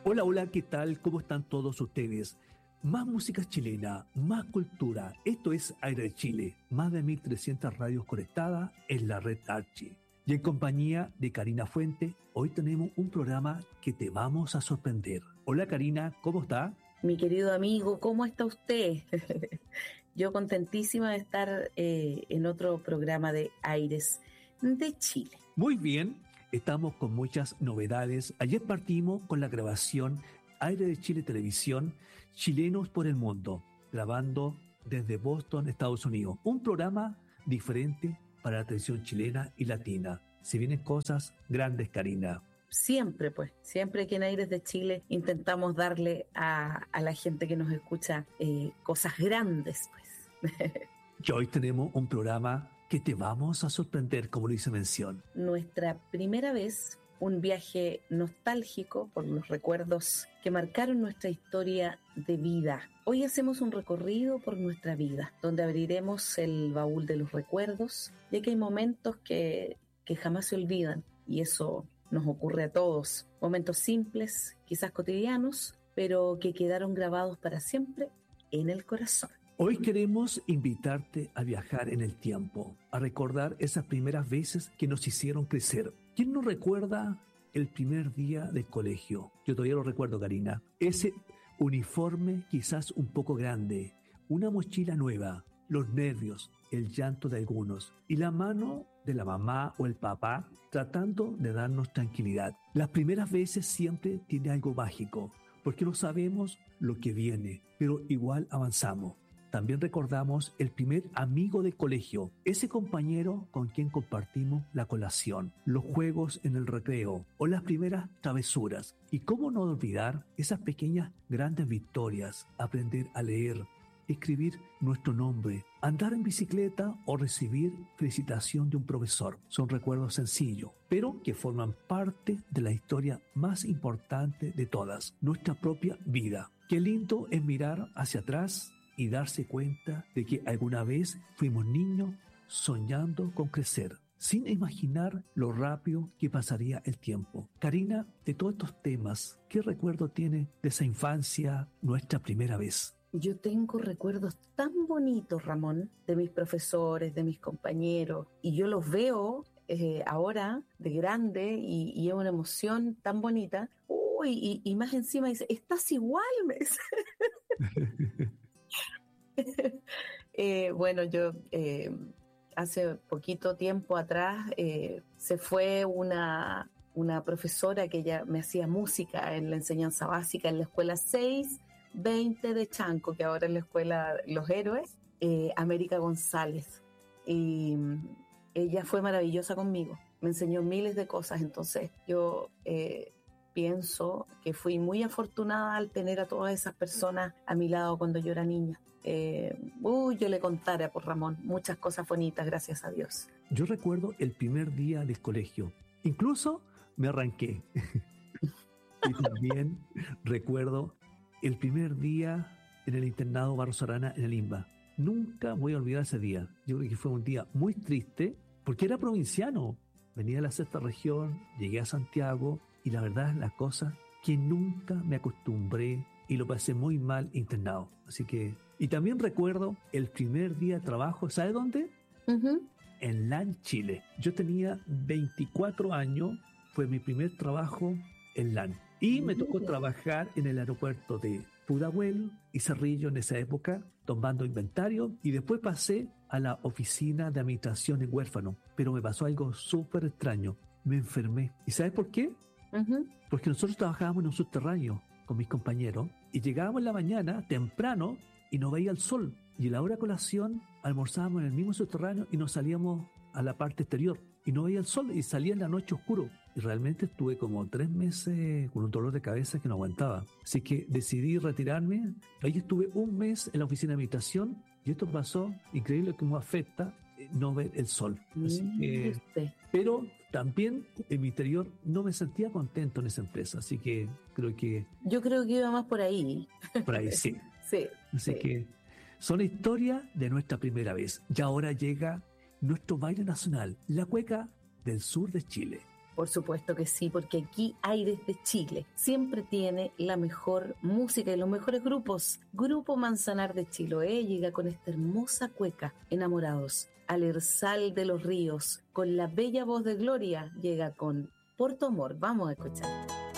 Hola, hola, ¿qué tal? ¿Cómo están todos ustedes? Más música chilena, más cultura. Esto es Aire de Chile. Más de 1.300 radios conectadas en la red Archi. Y en compañía de Karina Fuente, hoy tenemos un programa que te vamos a sorprender. Hola Karina, ¿cómo está? Mi querido amigo, ¿cómo está usted? Yo contentísima de estar en otro programa de Aires de Chile. Muy bien, estamos con muchas novedades. Ayer partimos con la grabación Aire de Chile Televisión, Chilenos por el Mundo, grabando desde Boston, Estados Unidos. Un programa diferente para la televisión chilena y latina. Se vienen cosas grandes, Karina. Siempre, pues, siempre que en Aires de Chile intentamos darle a la gente que nos escucha cosas grandes, pues. Y hoy tenemos un programa que te vamos a sorprender, como lo hice mención. Nuestra primera vez, un viaje nostálgico por los recuerdos que marcaron nuestra historia de vida. Hoy hacemos un recorrido por nuestra vida, donde abriremos el baúl de los recuerdos, ya que hay momentos que jamás se olvidan, y eso nos ocurre a todos. Momentos simples, quizás cotidianos, pero que quedaron grabados para siempre en el corazón. Hoy queremos invitarte a viajar en el tiempo, a recordar esas primeras veces que nos hicieron crecer. ¿Quién no recuerda el primer día del colegio? Yo todavía lo recuerdo, Karina. Ese uniforme quizás un poco grande, una mochila nueva, los nervios, el llanto de algunos y la mano de la mamá o el papá tratando de darnos tranquilidad. Las primeras veces siempre tiene algo mágico, porque no sabemos lo que viene, pero igual avanzamos. También recordamos el primer amigo de colegio, ese compañero con quien compartimos la colación, los juegos en el recreo o las primeras travesuras. Y cómo no olvidar esas pequeñas grandes victorias, aprender a leer, escribir nuestro nombre, andar en bicicleta o recibir felicitación de un profesor. Son recuerdos sencillos, pero que forman parte de la historia más importante de todas, nuestra propia vida. Qué lindo es mirar hacia atrás y darse cuenta de que alguna vez fuimos niños soñando con crecer, sin imaginar lo rápido que pasaría el tiempo. Karina, de todos estos temas, ¿qué recuerdo tiene de esa infancia, nuestra primera vez? Yo tengo recuerdos tan bonitos, Ramón, de mis profesores, de mis compañeros, y yo los veo ahora de grande y es una emoción tan bonita. Uy, y más encima dice, estás igual, me dice. Bueno, yo hace poquito tiempo atrás se fue una profesora que ella me hacía música en la enseñanza básica en la escuela 620 de Chanco, que ahora es la escuela Los Héroes, América González. Y ella fue maravillosa conmigo, me enseñó miles de cosas, entonces yo pienso que fui muy afortunada al tener a todas esas personas a mi lado cuando yo era niña. Yo le contara por Ramón muchas cosas bonitas, gracias a Dios. Yo recuerdo el primer día del colegio, incluso me arranqué. Y también recuerdo el primer día en el internado Barros Arana en el INBA. Nunca voy a olvidar ese día. Yo creo que fue un día muy triste porque era provinciano. Venía de la sexta región, llegué a Santiago y la verdad es la cosa que nunca me acostumbré y lo pasé muy mal internado. Así que... Y también recuerdo el primer día de trabajo, ¿sabe dónde? Uh-huh. En LAN Chile. Yo tenía 24 años, fue mi primer trabajo en LAN. Y me tocó trabajar en el aeropuerto de Pudahuel y Cerrillo en esa época, tomando inventario, y después pasé a la oficina de administración en huérfano. Pero me pasó algo súper extraño. Me enfermé. ¿Y sabes por qué? Uh-huh. Porque nosotros trabajábamos en un subterráneo con mis compañeros y llegábamos en la mañana temprano y no veía el sol. Y a la hora de colación almorzábamos en el mismo subterráneo y nos salíamos a la parte exterior y no veía el sol y salía en la noche oscuro. Y realmente estuve como 3 meses con un dolor de cabeza que no aguantaba. Así que decidí retirarme. Ahí estuve 1 mes en la oficina de habitación y esto pasó, increíble cómo afecta no ver el sol. Así que, pero también en mi interior no me sentía contento en esa empresa. Así que creo que... Yo creo que iba más por ahí. Por ahí, sí. Sí. Así que son historias de nuestra primera vez. Y ahora llega nuestro baile nacional, la cueca del sur de Chile. Por supuesto que sí, porque aquí Aires de Chile siempre tiene la mejor música y los mejores grupos. Grupo Manzanar de Chiloé llega con esta hermosa cueca, Enamorados. Alersal de los Ríos, con la bella voz de Gloria, llega con Por tu amor. Vamos a escuchar.